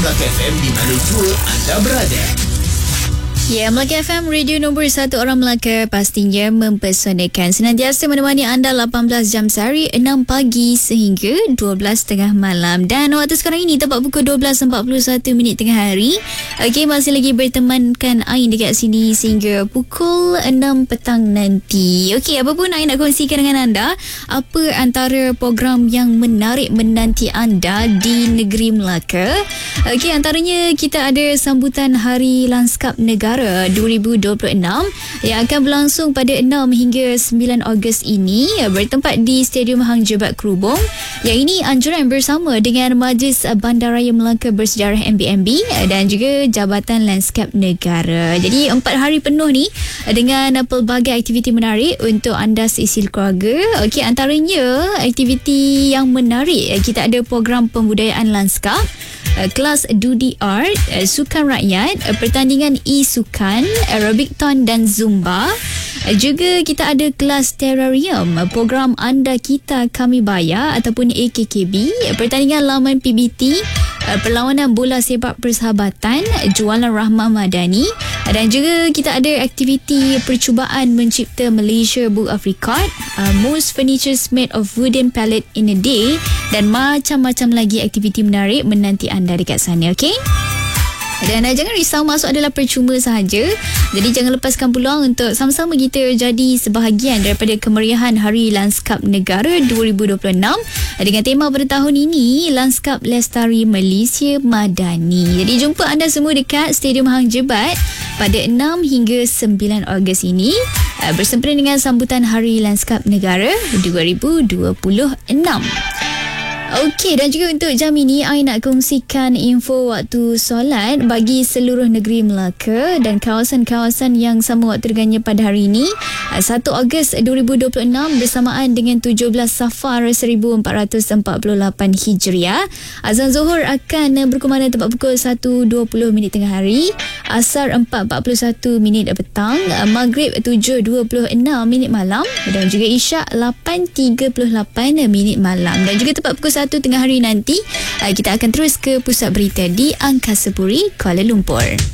Melaka FM di mana jua anda berada. Ya, Melaka FM, radio nombor 1 orang Melaka, pastinya mempesonakan. Senantiasa menemani anda 18 jam sehari, 6 pagi sehingga 12 tengah malam. Dan waktu sekarang ini tepat pukul 12.41 tengah hari. Okey, masih lagi bertemankan Ain dekat sini sehingga pukul 6 petang nanti. Okey, apa pun Ain nak kongsikan dengan anda, apa antara program yang menarik menanti anda di negeri Melaka. Okey, antaranya kita ada sambutan Hari Lanskap Negara 2026 yang akan berlangsung pada 6 hingga 9 Ogos ini, bertempat di Stadium Hang Jebat Krubong. Yang ini anjuran bersama dengan Majlis Bandaraya Melaka Bersejarah MBMB dan juga Jabatan Lanskap Negara. Jadi 4 hari penuh ni dengan pelbagai aktiviti menarik untuk anda seisi keluarga. Okey, antaranya aktiviti yang menarik, kita ada program pembudayaan lanskap, kelas Dudi Art, sukan rakyat, pertandingan e-sukan, aerobikton dan zumba. Juga kita ada kelas terrarium, program Anda Kita Kami Bayar ataupun AKKB, pertandingan laman PBT, perlawanan bola sepak persahabatan, jualan rahmah madani, dan juga kita ada aktiviti percubaan mencipta Malaysia Book of Record, most furnitures made of wooden pallet in a day, dan macam-macam lagi aktiviti menarik menanti anda dekat sana. Okey? Dan jangan risau, masuk adalah percuma sahaja. Jadi jangan lepaskan peluang untuk sama-sama kita jadi sebahagian daripada kemeriahan Hari Lanskap Negara 2026 dengan tema pada tahun ini, Lanskap Lestari Malaysia Madani. Jadi jumpa anda semua dekat Stadium Hang Jebat pada 6 hingga 9 Ogos ini, bersempena dengan sambutan Hari Lanskap Negara 2026. Okey, dan juga untuk jam ini I nak kongsikan info waktu solat bagi seluruh negeri Melaka dan kawasan-kawasan yang sama waktu dengannya pada hari ini, 1 Ogos 2026 bersamaan dengan 17 Safar 1448 Hijriah. Azan Zuhur akan berkumandang tepat pukul 1.20 tengah hari, Asar 4.41 petang, Maghrib 7.26 malam, dan juga Isyak 8.38 malam. Dan juga tepat pukul 1 tengah hari nanti kita akan terus ke pusat berita di Angkasa Puri, Kuala Lumpur.